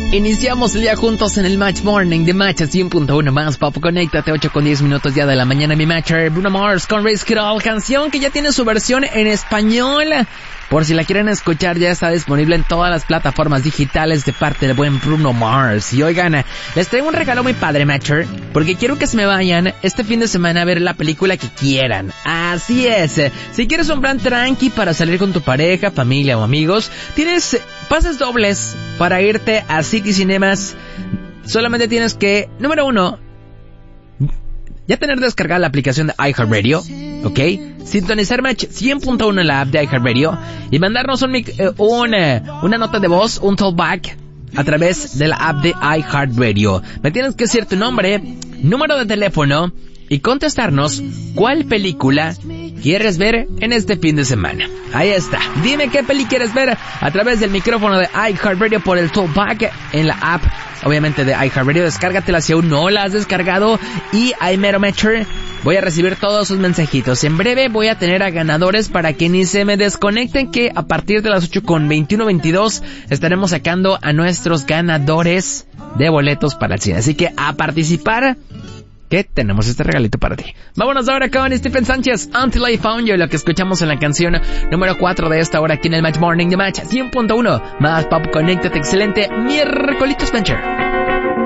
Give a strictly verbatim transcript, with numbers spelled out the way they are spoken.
Iniciamos el día juntos en el Match Morning de Match cien punto uno más. Papo, conéctate, ocho con diez minutos ya de la mañana. Mi Matcher, Bruno Mars con Risk It All, canción que ya tiene su versión en español. Por si la quieren escuchar, ya está disponible en todas las plataformas digitales de parte del buen Bruno Mars. Y oigan, les traigo un regalo muy padre, Matcher, porque quiero que se me vayan este fin de semana a ver la película que quieran. Así es, si quieres un plan tranqui para salir con tu pareja, familia o amigos, tienes pases dobles para irte a City Cinemas. Solamente tienes que, número uno, ya tener descargada la aplicación de iHeartRadio, ¿ok? Sintonizar Match cien punto uno en la app de iHeartRadio y mandarnos un, eh, un, eh, una nota de voz, un talkback a través de la app de iHeartRadio. Me tienes que decir tu nombre, número de teléfono y contestarnos cuál película quieres ver en este fin de semana. Ahí está. Dime qué peli quieres ver a través del micrófono de iHeartRadio por el talkback en la app, obviamente, de iHeartRadio. Descárgatela si aún no la has descargado y ahí mero, Matcher, voy a recibir todos sus mensajitos. En breve voy a tener a ganadores para que ni se me desconecten, que a partir de las ocho con veintiuno veintidós estaremos sacando a nuestros ganadores de boletos para el cine. Así que a participar, que tenemos este regalito para ti. Vámonos ahora con Stephen Sánchez, Until I Found You, lo que escuchamos en la canción número cuatro de esta hora aquí en el Match Morning de Match cien punto uno. Más Papo, conéctate, excelente miércoles, Venture.